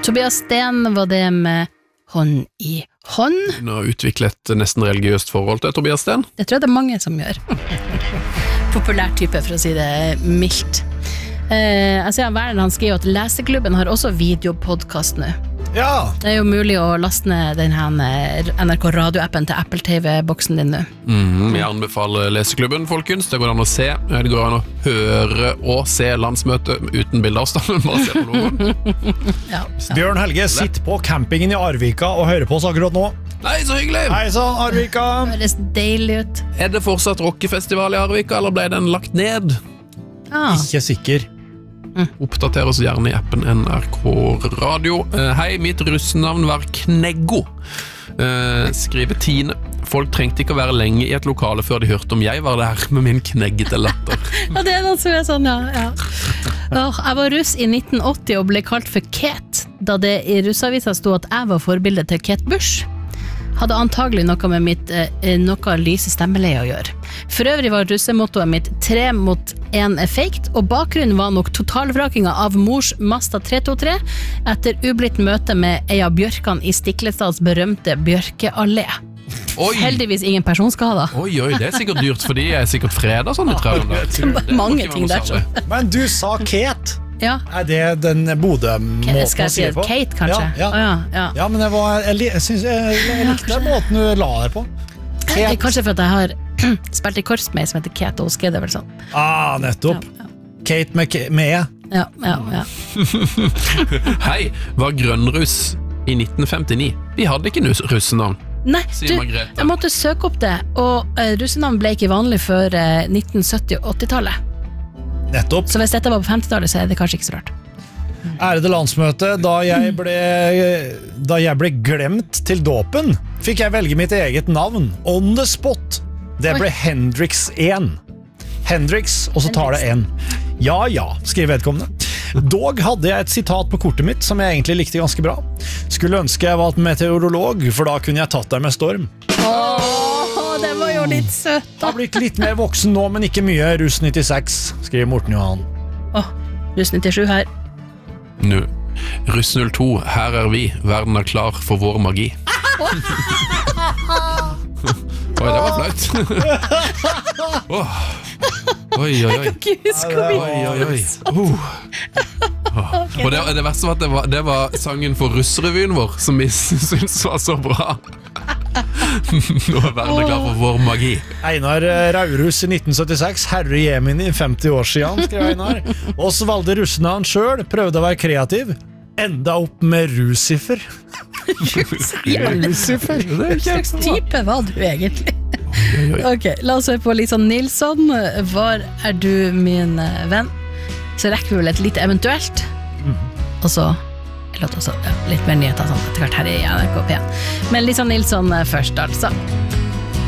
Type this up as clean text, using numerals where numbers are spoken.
Tobias Sten var det med Hånd i hånd. Nå har utviklet nesten religiøst forhold til Tobias Sten. Det tror jeg det er mange som gjør. Populær type, for å si det mildt. Jeg ser han skriver at Leseklubben har også videopodcast nå. Ja. Det er jo mulig å laste ned den her NRK Radio-appen til Apple TV-boksen din nå. Jeg anbefaler Leseklubben, folkens. Det går an å se. Det går an å høre og se landsmøtet uten bildeavstand. Bare se på noen. Ja. Bjørn Helge sitter på campingen i Arvika og hører på oss akkurat nå. Nei, så hyggelig! Hei sann, Arvika! Det høres deilig ut. Er det fortsatt rockefestival i Arvika, eller ble den lagt ned? Ikke sikker. Oppdater oss gjerne i appen NRK Radio. Hei, mitt russenavn var Kneggo. Skriver Tine. Folk trengte ikke å være lenge i et lokale før de hørte om jeg var der med min kneggete latter. Ja, det er noe som er sånn, ja. Jeg var russ i 1980 og ble kalt for Kate, da det i russavisa sto at jeg var forbildet til Kate Bush. Hadde antagelig noe med mitt noe lyse stemmeleie å gjøre. For øvrig var russemottoet mitt 3 mot 1 er faked, og bakgrunnen var nok totalvrakinga av mors Mazda 323 etter ublitt møte med ei av bjørkene i Stiklestads berømte Bjørkeallé. Oi. Heldigvis ingen personskader. Oi, det er sikkert dyrt, for de er sikkert fredag sånn i trøen. Mange ting der så. Men du sa Kate. Ja. Er det den Bodø-måten Skal jeg si på? Kate, kanskje? Ja, men jeg likte måten du la der på. Kate. Kanskje for at jeg har spilt i korps med som heter Kate, og skrev det vel sånn. Nettopp. Ja. Kate med. Ja. Hei, var grønnruss i 1959. Vi hadde ikke russenavn. Nei, Sier Margrethe. jeg måtte søke opp det, og russenavn ble ikke vanlig før 1970- og 80-tallet. Nettopp. Så hvis dette var på 50-tallet, så er det kanskje ikke så rart. Ærede landsmøte, da jeg ble glemt til dåpen, fikk jeg velge mitt eget navn, on the spot. Det ble Hendrix 1. Hendrix, og så tar det 1. Ja, skriver vedkommende. Dog hadde jeg et sitat på kortet mitt som jeg egentlig likte ganske bra. Skulle ønske jeg var et meteorolog, for da kunne jeg tatt deg med storm. Det var jo litt søtt. Jeg har blitt litt mer voksen nå, men ikke mye. Russ 96, skriver Morten Johan. Russ 97 her. Nå, Russ 02, her er vi. Verden er klar for vår magi. Oi, det var flaut. Oi. Jeg kan ikke huske hvor mye. Og det verste var at det var sangen for russrevyen vår som vi syntes var så bra. Nå er verden klar for vår magi. Einar Raurhus i 1976, herre Jemini, 50 år siden, skrev Einar. Osvalde Russenavn selv prøvde å være kreativ. Enda opp med Rucifer. Rucifer? Hva slags type var du egentlig? Ok, la oss høre på Lisa Nilsson. Var er du min venn? Så rekker vi vel et lite eventuelt. Og så litt mer nyheter sånn, etter hvert her i NRK P1. Men Lisa Nilsson først, altså.